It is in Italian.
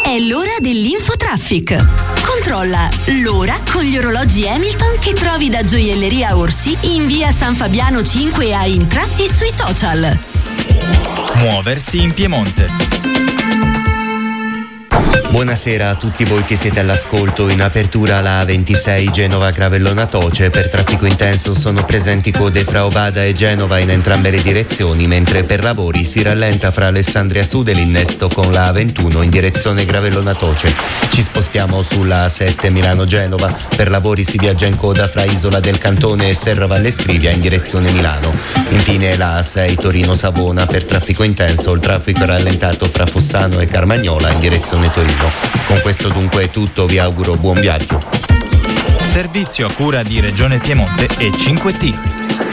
È l'ora dell'Infotraffic. Controlla l'ora con gli orologi Hamilton che trovi da Gioielleria Orsi in via San Fabiano 5 a Intra e sui social. Muoversi in Piemonte. Buonasera a tutti voi che siete all'ascolto. In apertura la A26 Genova-Gravellona Toce. Per traffico intenso sono presenti code fra Ovada e Genova in entrambe le direzioni, mentre per lavori si rallenta fra Alessandria Sud e l'innesto con la A21 in direzione Gravellona Toce. Ci spostiamo sulla A7 Milano-Genova. Per lavori si viaggia in coda fra Isola del Cantone e Serra Valle Scrivia in direzione Milano. Infine la A6 Torino-Savona. Per traffico intenso il traffico è rallentato fra Fossano e Carmagnola in direzione Torino. Con questo dunque è tutto, vi auguro buon viaggio. Servizio a cura di Regione Piemonte e 5T.